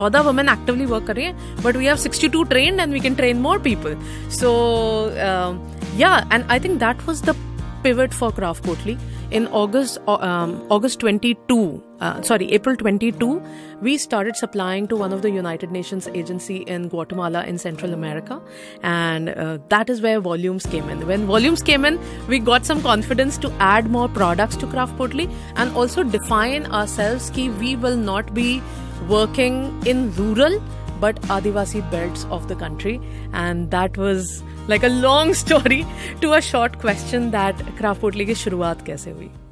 14 women actively work कर रही हैं, but we have 62 trained and we can train more people. So and I think that was the pivot for Craft Potli. In April 22, we started supplying to one of the United Nations agency in Guatemala in Central America, and that is where volumes came in. When volumes came in, we got some confidence to add more products to Craft Potli and also define ourselves कि we will not be working in rural but Adivasi belts of the country. And that was like a long story to a short question that Craft Potli की शुरुआत कैसे हुई.